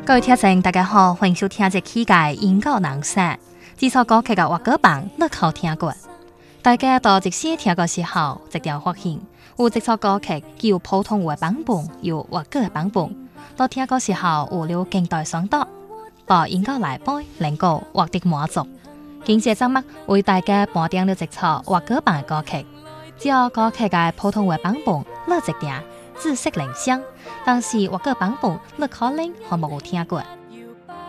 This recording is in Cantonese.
各位聽眾，大家好，歡迎收聽這期嘅英語朗聲。這首歌曲嘅粵語版你好聽過？大家到這時聽嘅時候，一定要發現有這首歌曲既有普通話版本，有粵語嘅版本。到聽嘅時候，有了更大相當。把英語來背，能夠獲得滿足。今次節目為大家播定了這首粵語版歌曲。這首歌曲嘅普通話版本你一定仔細聆聽，但是粵語版本你可能還冇聽過。